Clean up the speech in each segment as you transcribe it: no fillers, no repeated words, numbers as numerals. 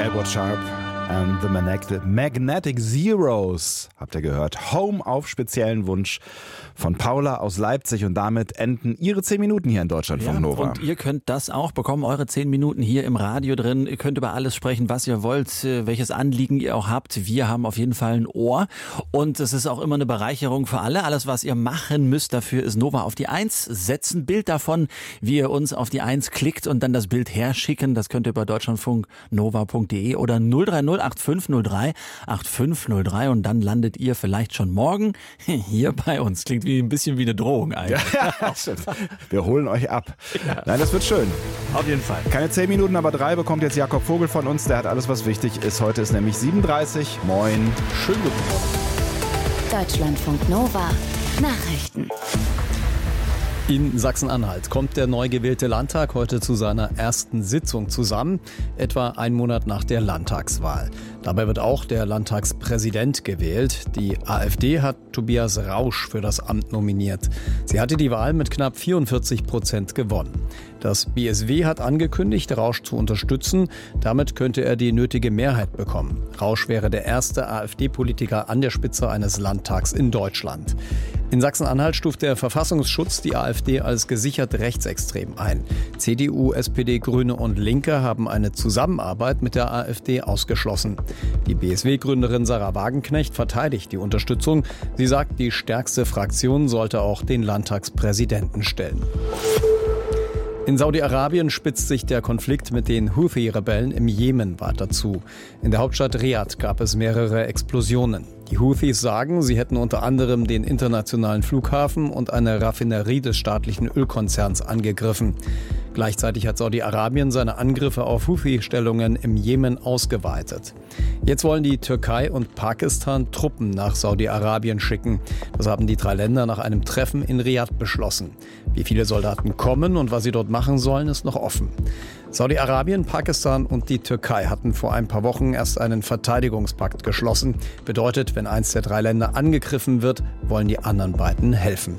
Elwood Sharp and the Magnetic Zeros, habt ihr gehört. Home auf speziellen Wunsch von Paula aus Leipzig und damit enden ihre 10 Minuten hier in Deutschlandfunk Nova. Und ihr könnt das auch bekommen, eure 10 Minuten hier im Radio drin. Ihr könnt über alles sprechen, was ihr wollt, welches Anliegen ihr auch habt. Wir haben auf jeden Fall ein Ohr und es ist auch immer eine Bereicherung für alle. Alles, was ihr machen müsst, dafür ist Nova auf die 1 setzen. Bild davon, wie ihr uns auf die 1 klickt und dann das Bild herschicken. Das könnt ihr über deutschlandfunknova.de oder 030 8503 8503 und dann landet ihr vielleicht schon morgen hier bei uns. Klingt wie ein bisschen wie eine Drohung eigentlich. Ja, stimmt. Wir holen euch ab. Ja. Nein, das wird schön. Auf jeden Fall. Keine 10 Minuten, aber 3 bekommt jetzt Jakob Vogel von uns. Der hat alles, was wichtig ist. Heute ist nämlich 7:30. Moin. Schönen guten Morgen. Deutschlandfunk Nova. Nachrichten. In Sachsen-Anhalt kommt der neu gewählte Landtag heute zu seiner ersten Sitzung zusammen, etwa einen Monat nach der Landtagswahl. Dabei wird auch der Landtagspräsident gewählt. Die AfD hat Tobias Rausch für das Amt nominiert. Sie hatte die Wahl mit knapp 44% gewonnen. Das BSW hat angekündigt, Rausch zu unterstützen. Damit könnte er die nötige Mehrheit bekommen. Rausch wäre der erste AfD-Politiker an der Spitze eines Landtags in Deutschland. In Sachsen-Anhalt stuft der Verfassungsschutz die AfD als gesichert rechtsextrem ein. CDU, SPD, Grüne und Linke haben eine Zusammenarbeit mit der AfD ausgeschlossen. Die BSW-Gründerin Sarah Wagenknecht verteidigt die Unterstützung. Sie sagt, die stärkste Fraktion sollte auch den Landtagspräsidenten stellen. In Saudi-Arabien spitzt sich der Konflikt mit den Houthi-Rebellen im Jemen weiter zu. In der Hauptstadt Riad gab es mehrere Explosionen. Die Houthis sagen, sie hätten unter anderem den internationalen Flughafen und eine Raffinerie des staatlichen Ölkonzerns angegriffen. Gleichzeitig hat Saudi-Arabien seine Angriffe auf Houthi-Stellungen im Jemen ausgeweitet. Jetzt wollen die Türkei und Pakistan Truppen nach Saudi-Arabien schicken. Das haben die 3 Länder nach einem Treffen in Riad beschlossen. Wie viele Soldaten kommen und was sie dort machen sollen, ist noch offen. Saudi-Arabien, Pakistan und die Türkei hatten vor ein paar Wochen erst einen Verteidigungspakt geschlossen. Bedeutet, wenn eins der 3 Länder angegriffen wird, wollen die anderen beiden helfen.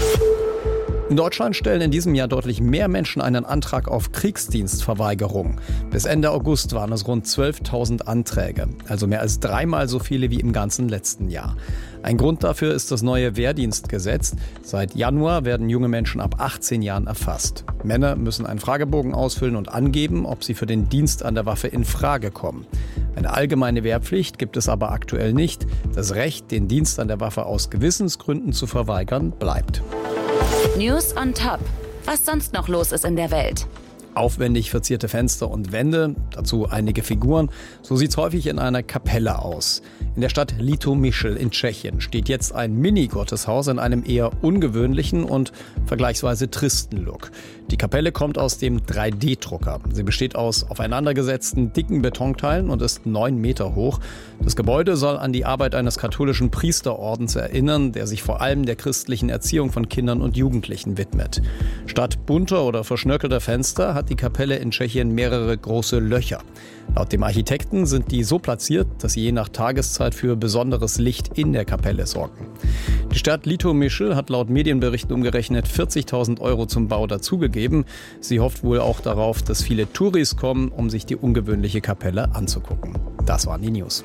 In Deutschland stellen in diesem Jahr deutlich mehr Menschen einen Antrag auf Kriegsdienstverweigerung. Bis Ende August waren es rund 12.000 Anträge, also mehr als 3-mal so viele wie im ganzen letzten Jahr. Ein Grund dafür ist das neue Wehrdienstgesetz. Seit Januar werden junge Menschen ab 18 Jahren erfasst. Männer müssen einen Fragebogen ausfüllen und angeben, ob sie für den Dienst an der Waffe in Frage kommen. Eine allgemeine Wehrpflicht gibt es aber aktuell nicht. Das Recht, den Dienst an der Waffe aus Gewissensgründen zu verweigern, bleibt. News on Top. Was sonst noch los ist in der Welt. Aufwendig verzierte Fenster und Wände, dazu einige Figuren. So sieht's häufig in einer Kapelle aus. In der Stadt Litomyšl in Tschechien steht jetzt ein Mini-Gotteshaus in einem eher ungewöhnlichen und vergleichsweise tristen Look. Die Kapelle kommt aus dem 3D-Drucker. Sie besteht aus aufeinandergesetzten dicken Betonteilen und ist 9 Meter hoch. Das Gebäude soll an die Arbeit eines katholischen Priesterordens erinnern, der sich vor allem der christlichen Erziehung von Kindern und Jugendlichen widmet. Statt bunter oder verschnörkelter Fenster hat die Kapelle in Tschechien mehrere große Löcher. Laut dem Architekten sind die so platziert, dass sie je nach Tageszeit für besonderes Licht in der Kapelle sorgen. Die Stadt Litomyšl hat laut Medienberichten umgerechnet 40.000 € zum Bau dazugegeben. Sie hofft wohl auch darauf, dass viele Touris kommen, um sich die ungewöhnliche Kapelle anzugucken. Das waren die News.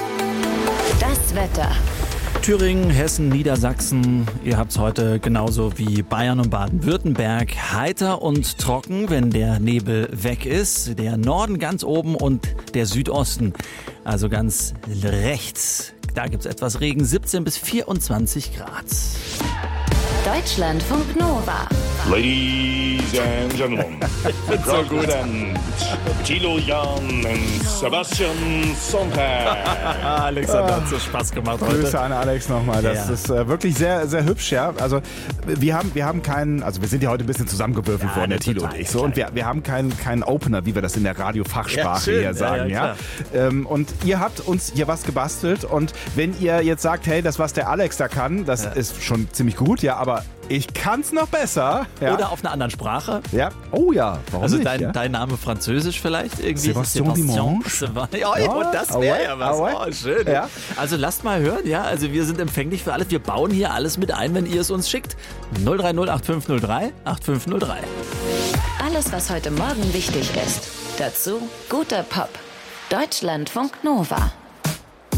Das Wetter. Thüringen, Hessen, Niedersachsen, ihr habt's heute genauso wie Bayern und Baden-Württemberg heiter und trocken, wenn der Nebel weg ist. Der Norden ganz oben und der Südosten, also ganz rechts. Da gibt's etwas Regen, 17 bis 24 Grad. Deutschlandfunk Nova. Ladies and gentlemen, President Thilo Jahn und Sebastian Sonntag. Alexander, hat so Spaß gemacht heute. Grüße an Alex nochmal. Das ist wirklich sehr, sehr hübsch, ja. Also wir haben keinen, also wir sind ja heute ein bisschen zusammengewürfelt worden, der Thilo und ich. So, und wir haben keinen Opener, wie wir das in der Radiofachsprache hier sagen, ja. Und ihr habt uns hier was gebastelt und wenn ihr jetzt sagt, hey, das, was der Alex da kann, das ist schon ziemlich gut, ja, aber ich kann's noch besser. Ja. Oder auf einer anderen Sprache. Ja. Oh ja, warum also nicht? Dein Name französisch vielleicht? Irgendwie Sebastian Dimanche. Und das wäre ja was. Oh, schön. Ja. Also lasst mal hören, ja. Also wir sind empfänglich für alles. Wir bauen hier alles mit ein, wenn ihr es uns schickt. 030 8503 8503. Alles, was heute Morgen wichtig ist. Dazu guter Pop. Deutschlandfunk Nova.